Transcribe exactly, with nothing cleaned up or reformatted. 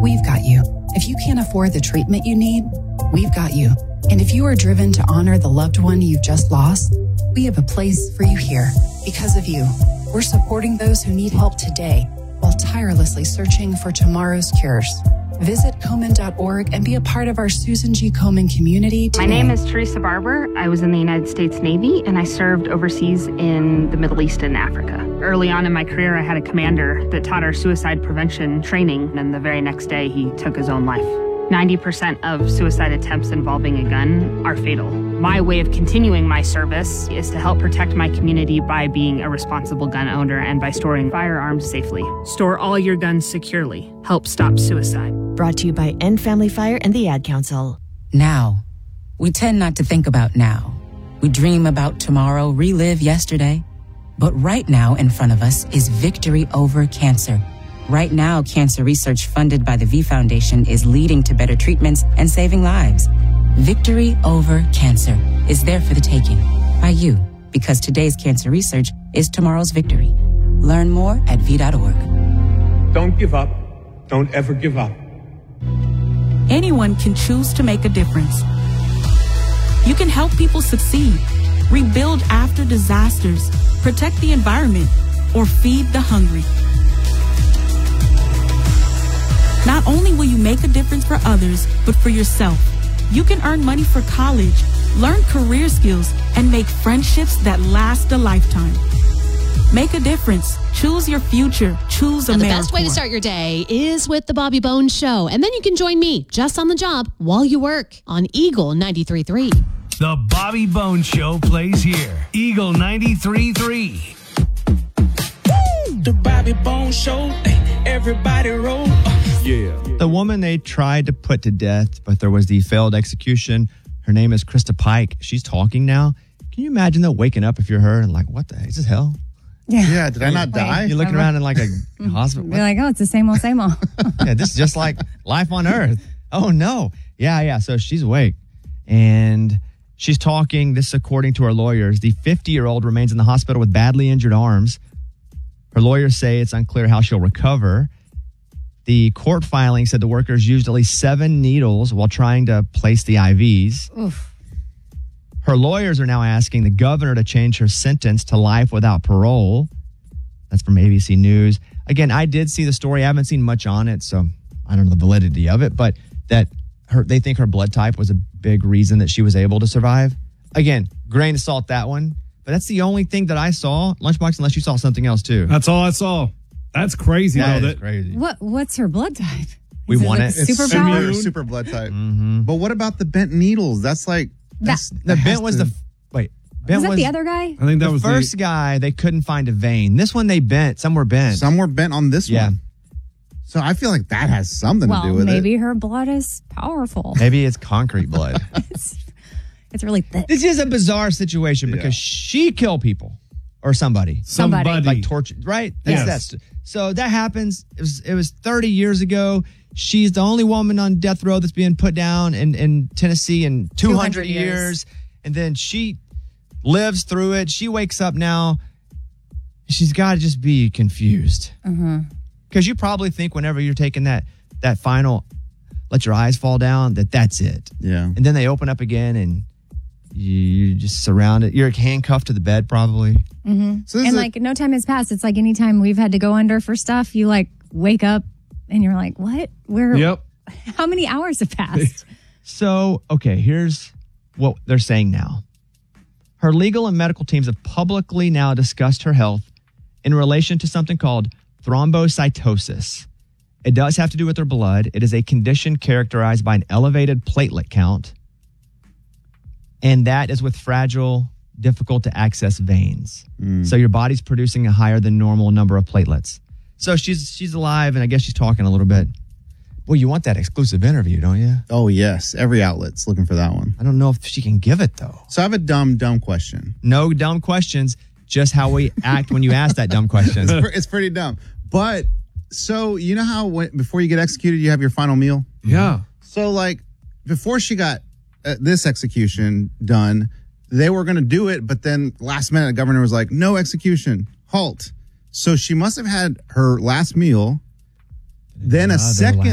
we've got you. If you can't afford the treatment you need, we've got you. And if you are driven to honor the loved one you've just lost, we have a place for you here. Because of you, we're supporting those who need help today while tirelessly searching for tomorrow's cures. Visit Komen dot org and be a part of our Susan G. Komen community today. My name is Teresa Barber. I was in the United States Navy, and I served overseas in the Middle East and Africa. Early on in my career, I had a commander that taught our suicide prevention training, and the very next day, he took his own life. ninety percent of suicide attempts involving a gun are fatal. My way of continuing my service is to help protect my community by being a responsible gun owner and by storing firearms safely. Store all your guns securely. Help stop suicide. Brought to you by End Family Fire and the Ad Council. Now. We tend not to think about now. We dream about tomorrow, relive yesterday. But right now in front of us is victory over cancer. Right now, cancer research funded by the V Foundation is leading to better treatments and saving lives. Victory over cancer is there for the taking by you, because today's cancer research is tomorrow's victory. Learn more at V dot org. Don't give up. Don't ever give up. Anyone can choose to make a difference. You can help people succeed, rebuild after disasters, protect the environment, or feed the hungry. Not only will you make a difference for others, but for yourself. You can earn money for college, learn career skills, and make friendships that last a lifetime. Make a difference. Choose your future. Choose Now, AmeriCorps. the best way to start your day is with the Bobby Bones Show. And then you can join me just on the job while you work on Eagle ninety-three point three. The Bobby Bones Show plays here. Eagle ninety-three point three. The Bobby Bones Show. Everybody roll. Yeah. The woman they tried to put to death, but there was the failed execution. Her name is Krista Pike. She's talking now. Can you imagine though waking up if you're her and like, what the heck? Is this hell? Yeah. Yeah. Did I not die? You're looking around in like a hospital. Be like, oh, it's the same old, same old. Yeah, this is just like life on Earth. Oh no. Yeah, yeah. So she's awake and she's talking. This, according to her lawyers, the fifty-year-old remains in the hospital with badly injured arms. Her lawyers say it's unclear how she'll recover. The court filing said the workers used at least seven needles while trying to place the I Vs. Oof. Her lawyers are now asking the governor to change her sentence to life without parole. That's from A B C News. Again, I did see the story. I haven't seen much on it, so I don't know the validity of it, but that her they think her blood type was a big reason that she was able to survive. Again, grain of salt, that one. But that's the only thing that I saw. Lunchbox, unless you saw something else too. That's all I saw. That's crazy. That though. is that, crazy. What? What's her blood type? We Is want like it. a superpower? Super, super blood type. Mm-hmm. But what about the bent needles? That's like that's, The that has bent was to- the wait. Bent Was that was the other guy? I think that the was first the, guy. They couldn't find a vein. This one they bent. Some were bent. Some were bent on this Yeah. one. So I feel like that has something to do Well, with maybe it. her blood is powerful. Maybe it's concrete blood. it's, it's really thick. This is a bizarre situation because Yeah. she killed people or somebody. Somebody. somebody. Like torture, right? That's, Yes. that's so that happens. It was it was thirty years ago. She's the only woman on death row that's being put down in, in Tennessee in two hundred years. years. And then she lives through it. She wakes up now. She's got to just be confused. Because you probably think whenever you're taking that that final, let your eyes fall down, that that's it. Yeah. And then they open up again and you just surrounded. You're handcuffed to the bed probably. Mm-hmm. So this And is a- like no time has passed. It's like anytime we've had to go under for stuff, you like wake up and you're like, what? Where? Yep. How many hours have passed? So, okay, here's what they're saying now. Her legal and medical teams have publicly now discussed her health in relation to something called thrombocytosis. It does have to do with her blood. It is a condition characterized by an elevated platelet count, and that is with fragile, difficult to access veins. So your body's producing a higher than normal number of platelets. So she's she's alive, and I guess she's talking a little bit. Well, you want that exclusive interview, don't you? Oh, yes. Every outlet's looking for that one. I don't know if she can give it, though. So I have a dumb, dumb question. No dumb questions, just how we act when you ask that dumb question. It's, pre- it's pretty dumb. But so you know how when, before you get executed, you have your final meal? Yeah. So like before she got uh, this execution done, they were going to do it. But then last minute, the governor was like, no execution, halt. So she must have had her last meal. Then a Another second